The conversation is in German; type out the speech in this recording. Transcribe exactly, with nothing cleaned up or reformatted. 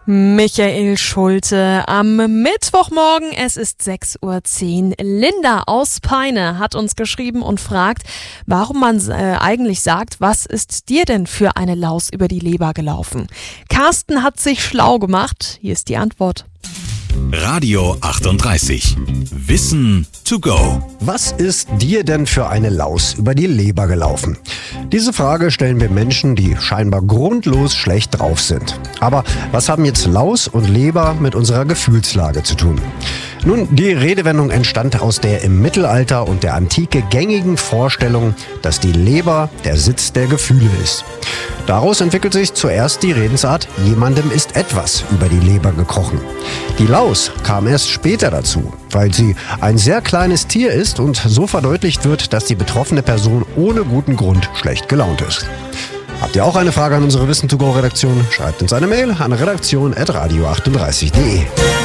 Michael Schulte am Mittwochmorgen. Es ist sechs Uhr zehn. Linda aus Peine hat uns geschrieben und fragt, warum man äh, eigentlich sagt, was ist dir denn für eine Laus über die Leber gelaufen? Carsten hat sich schlau gemacht. Hier ist die Antwort. Radio achtunddreißig. Wissen to go. Was ist dir denn für eine Laus über die Leber gelaufen? Diese Frage stellen wir Menschen, die scheinbar grundlos schlecht drauf sind. Aber was haben jetzt Laus und Leber mit unserer Gefühlslage zu tun? Nun, die Redewendung entstand aus der im Mittelalter und der Antike gängigen Vorstellung, dass die Leber der Sitz der Gefühle ist. Daraus entwickelt sich zuerst die Redensart, jemandem ist etwas über die Leber gekrochen. Die Laus kam erst später dazu, weil sie ein sehr kleines Tier ist und so verdeutlicht wird, dass die betroffene Person ohne guten Grund schlecht gelaunt ist. Habt ihr auch eine Frage an unsere Wissen to go Redaktion? Schreibt uns eine Mail an redaktion at radio achtunddreißig punkt de.